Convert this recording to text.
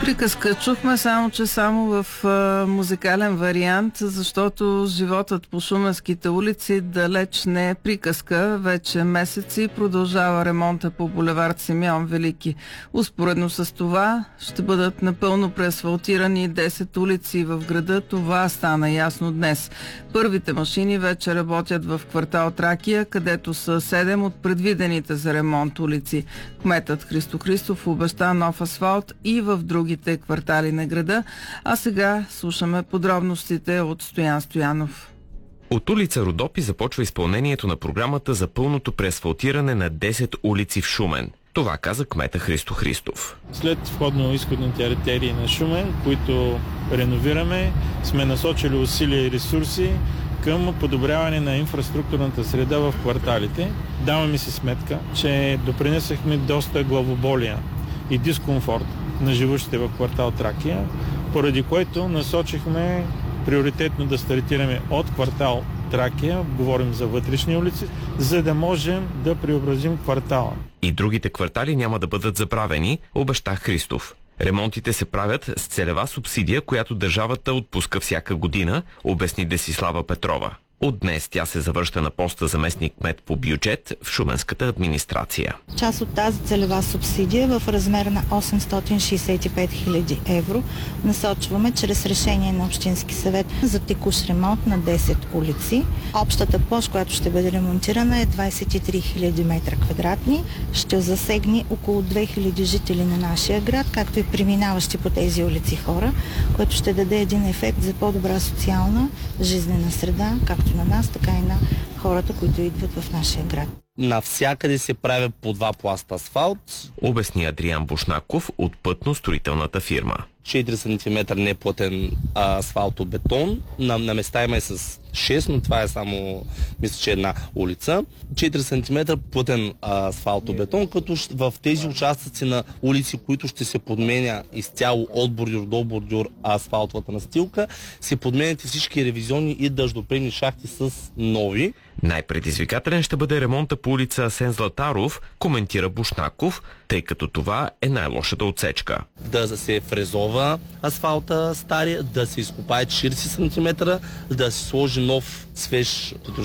Приказка чухме, само че само в музикален вариант, защото животът по шуменските улици далеч не е приказка. Вече месеци продължава ремонта по булевард Симеон Велики. Успоредно с това ще бъдат напълно преасфалтирани 10 улици в града. Това стана ясно днес. Първите машини вече работят в квартал Тракия, където са 7 от предвидените за ремонт улици. Кметът Христо Христов обеща нов асфалт и в другите квартали на града. А сега слушаме подробностите от Стоян Стоянов. От улица Родопи започва изпълнението на програмата за пълното преасфалтиране на 10 улици в Шумен. Това каза кмета Христо Христов. След входно-изходните артерии на Шумен, които реновираме, сме насочили усилия и ресурси към подобряване на инфраструктурната среда в кварталите. Даваме си сметка, че допринесахме доста главоболия и дискомфорт на живущите в квартал Тракия, поради което насочихме приоритетно да стартираме от квартал Тракия, говорим за вътрешни улици, за да можем да преобразим квартала. И другите квартали няма да бъдат забравени, обеща Христов. Ремонтите се правят с целева субсидия, която държавата отпуска всяка година, обясни Десислава Петрова. От днес тя се завръща на поста заместник-кмет по бюджет в шуменската администрация. Част от тази целева субсидия в размер на 865 000 евро насочваме чрез решение на Общински съвет за текущ ремонт на 10 улици. Общата площ, която ще бъде ремонтирана, е 23 000 метра квадратни. Ще засегне около 2000 жители на нашия град, както и преминаващи по тези улици хора, което ще даде един ефект за по-добра социална жизнена среда, както на нас, така и на хората, които идват в нашия град. Навсякъде се прави по 2 пласта асфалт, обясни Адриан Бушнаков от пътно-строителната фирма. 4 см неплътен асфалтобетон, на места има и с 6, но това е само, мисля, че една улица. 4 см плътен асфалтобетон, като в тези участъци на улици, които ще се подменя изцяло от бордюр до бордюр асфалтовата настилка, се подменят и всички ревизионни и дъждоприемни шахти с нови. Най-предизвикателен ще бъде ремонта по улица Асен Златаров, коментира Бушнаков, тъй като това е най-лошата отсечка. Да се фрезова асфалта стария, да се изкопае 40 см, да се сложи нов свеж